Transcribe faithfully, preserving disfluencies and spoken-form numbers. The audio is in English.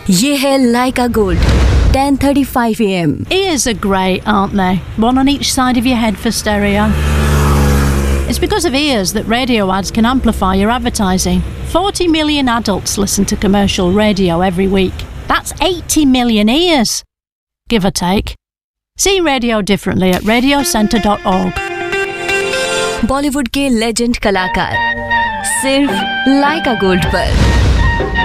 ये है लाइका gold ten thirty-five A M. Ears are great, aren't they? One on each side of your head for stereo. It's because of ears that radio ads can amplify your advertising. forty million adults listen to commercial radio every week. That's eighty million ears, give or take. See radio differently at radio centre dot org. Bollywood के legend कलाकार सिर्फ लाइका gold पर।